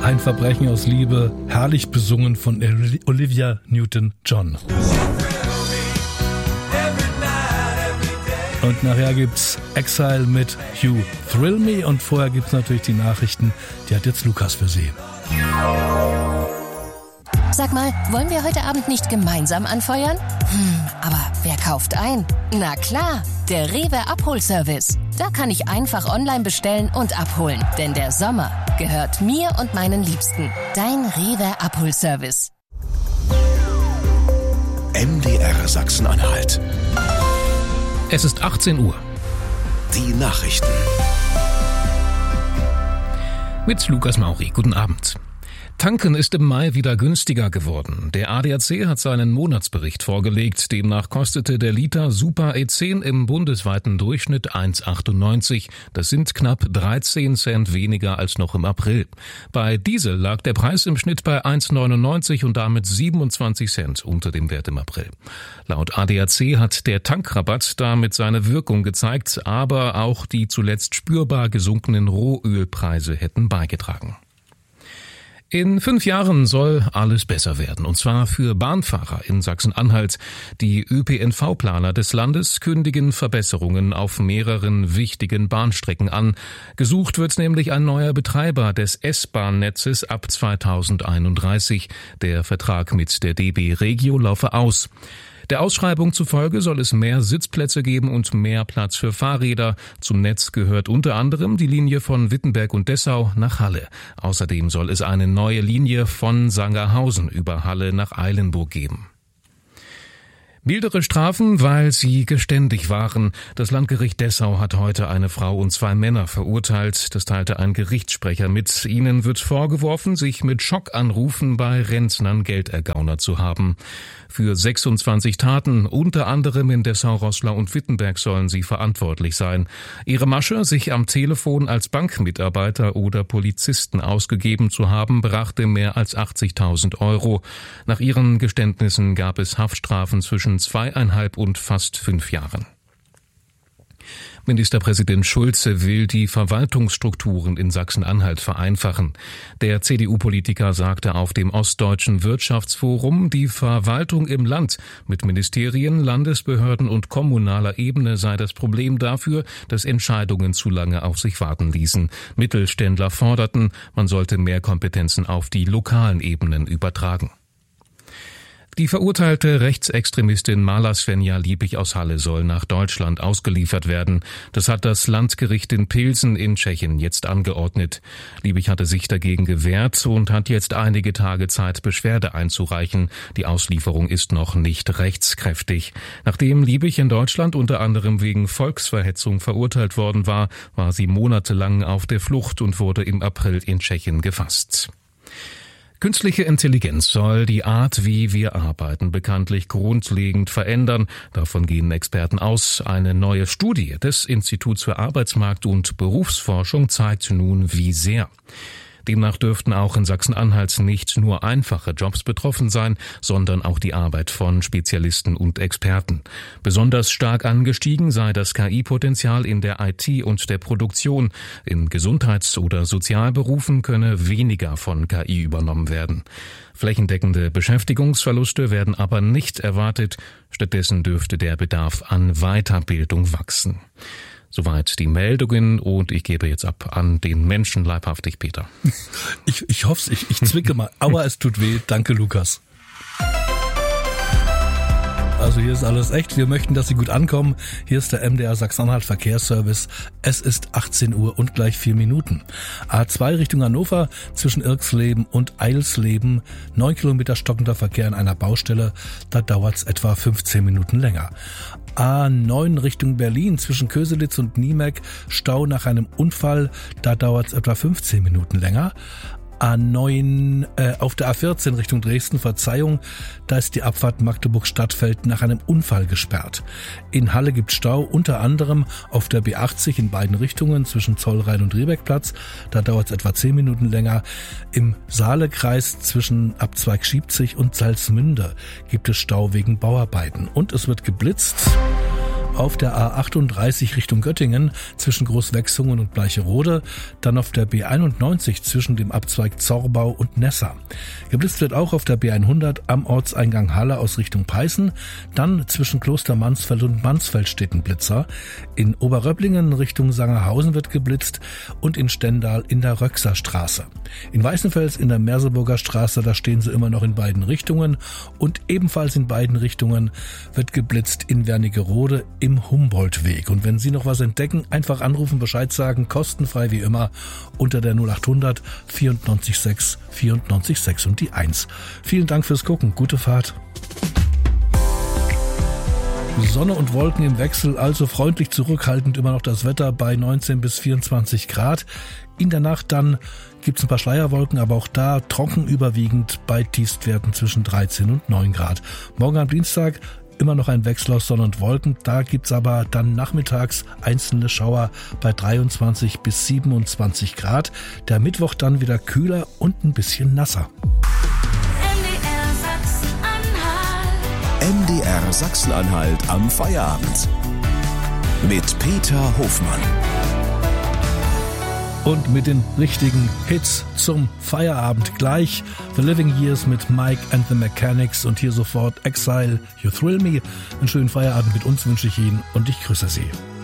Ein Verbrechen aus Liebe, herrlich besungen von Olivia Newton-John. Und nachher gibt's Exile mit You Thrill Me und vorher gibt's natürlich die Nachrichten, die hat jetzt Lukas für Sie. Sag mal, wollen wir heute Abend nicht gemeinsam anfeuern? Aber wer kauft ein? Na klar, der Rewe Abholservice. Da kann ich einfach online bestellen und abholen. Denn der Sommer gehört mir und meinen Liebsten. Dein Rewe Abholservice. MDR Sachsen-Anhalt. Es ist 18 Uhr. Die Nachrichten. Mit Lukas Mauri. Guten Abend. Tanken ist im Mai wieder günstiger geworden. Der ADAC hat seinen Monatsbericht vorgelegt. Demnach kostete der Liter Super E10 im bundesweiten Durchschnitt 1,98. Das sind knapp 13 Cent weniger als noch im April. Bei Diesel lag der Preis im Schnitt bei 1,99 und damit 27 Cent unter dem Wert im April. Laut ADAC hat der Tankrabatt damit seine Wirkung gezeigt, aber auch die zuletzt spürbar gesunkenen Rohölpreise hätten beigetragen. In 5 Jahren soll alles besser werden, und zwar für Bahnfahrer in Sachsen-Anhalt. Die ÖPNV-Planer des Landes kündigen Verbesserungen auf mehreren wichtigen Bahnstrecken an. Gesucht wird nämlich ein neuer Betreiber des S-Bahn-Netzes ab 2031. Der Vertrag mit der DB Regio laufe aus. Der Ausschreibung zufolge soll es mehr Sitzplätze geben und mehr Platz für Fahrräder. Zum Netz gehört unter anderem die Linie von Wittenberg und Dessau nach Halle. Außerdem soll es eine neue Linie von Sangerhausen über Halle nach Eilenburg geben. Mildere Strafen, weil sie geständig waren. Das Landgericht Dessau hat heute eine Frau und 2 Männer verurteilt. Das teilte ein Gerichtssprecher mit. Ihnen wird vorgeworfen, sich mit Schockanrufen bei Rentnern Geld ergaunert zu haben. Für 26 Taten, unter anderem in Dessau, Roßlau und Wittenberg, sollen sie verantwortlich sein. Ihre Masche, sich am Telefon als Bankmitarbeiter oder Polizisten ausgegeben zu haben, brachte mehr als 80.000 €. Nach ihren Geständnissen gab es Haftstrafen zwischen 2,5 und fast 5 Jahren. Ministerpräsident Schulze will die Verwaltungsstrukturen in Sachsen-Anhalt vereinfachen. Der CDU-Politiker sagte auf dem Ostdeutschen Wirtschaftsforum, die Verwaltung im Land mit Ministerien, Landesbehörden und kommunaler Ebene sei das Problem dafür, dass Entscheidungen zu lange auf sich warten ließen. Mittelständler forderten, man sollte mehr Kompetenzen auf die lokalen Ebenen übertragen. Die verurteilte Rechtsextremistin Mala Svenja Liebig aus Halle soll nach Deutschland ausgeliefert werden. Das hat das Landgericht in Pilsen in Tschechien jetzt angeordnet. Liebig hatte sich dagegen gewehrt und hat jetzt einige Tage Zeit, Beschwerde einzureichen. Die Auslieferung ist noch nicht rechtskräftig. Nachdem Liebig in Deutschland unter anderem wegen Volksverhetzung verurteilt worden war, war sie monatelang auf der Flucht und wurde im April in Tschechien gefasst. Künstliche Intelligenz soll die Art, wie wir arbeiten, bekanntlich grundlegend verändern. Davon gehen Experten aus. Eine neue Studie des Instituts für Arbeitsmarkt- und Berufsforschung zeigt nun, wie sehr. Demnach dürften auch in Sachsen-Anhalt nicht nur einfache Jobs betroffen sein, sondern auch die Arbeit von Spezialisten und Experten. Besonders stark angestiegen sei das KI-Potenzial in der IT und der Produktion. In Gesundheits- oder Sozialberufen könne weniger von KI übernommen werden. Flächendeckende Beschäftigungsverluste werden aber nicht erwartet. Stattdessen dürfte der Bedarf an Weiterbildung wachsen. Soweit die Meldungen und ich gebe jetzt ab an den Menschen leibhaftig, Peter. Ich hoffe es, ich zwicke mal, aber es tut weh. Danke, Lukas. Also hier ist alles echt. Wir möchten, dass Sie gut ankommen. Hier ist der MDR Sachsen-Anhalt Verkehrsservice. Es ist 18 Uhr und gleich 4 Minuten. A2 Richtung Hannover zwischen Irksleben und Eilsleben. 9 Kilometer stockender Verkehr an einer Baustelle. Da dauert's etwa 15 Minuten länger. A9 Richtung Berlin zwischen Köselitz und Niemek. Stau nach einem Unfall. Da dauert's etwa 15 Minuten länger. A9 auf der A14 Richtung Dresden, Verzeihung, da ist die Abfahrt Magdeburg-Stadtfeld nach einem Unfall gesperrt. In Halle gibt Stau, unter anderem auf der B80 in beiden Richtungen zwischen Zollrhein und Riebeckplatz, da dauert es etwa 10 Minuten länger. Im Saalekreis zwischen Abzweig Schiebzig und Salzmünde gibt es Stau wegen Bauarbeiten. Und es wird geblitzt auf der A38 Richtung Göttingen zwischen Großwechsungen und Bleicherode, dann auf der B91 zwischen dem Abzweig Zorbau und Nessa. Geblitzt wird auch auf der B100 am Ortseingang Halle aus Richtung Peißen, dann zwischen Kloster Mansfeld und Mansfeld steht ein Blitzer. In Oberröblingen Richtung Sangerhausen wird geblitzt und in Stendal in der Röxer Straße. In Weißenfels in der Merseburger Straße, da stehen sie immer noch in beiden Richtungen und ebenfalls in beiden Richtungen wird geblitzt in Wernigerode im Humboldtweg. Und wenn Sie noch was entdecken, einfach anrufen, Bescheid sagen, kostenfrei wie immer unter der 0800 94 6 94 6 und die 1. Vielen Dank fürs Gucken, gute Fahrt. Sonne und Wolken im Wechsel, also freundlich zurückhaltend immer noch das Wetter bei 19 bis 24 Grad. In der Nacht dann gibt's ein paar Schleierwolken, aber auch da trocken überwiegend bei Tiefstwerten zwischen 13 und 9 Grad. Morgen am Dienstag immer noch ein Wechsel aus Sonne und Wolken. Da gibt's aber dann nachmittags einzelne Schauer bei 23 bis 27 Grad. Der Mittwoch dann wieder kühler und ein bisschen nasser. MDR Sachsen-Anhalt am Feierabend. Mit Peter Hofmann. Und mit den richtigen Hits zum Feierabend gleich. The Living Years mit Mike and the Mechanics und hier sofort Exile, You Thrill Me. Einen schönen Feierabend mit uns wünsche ich Ihnen und ich grüße Sie.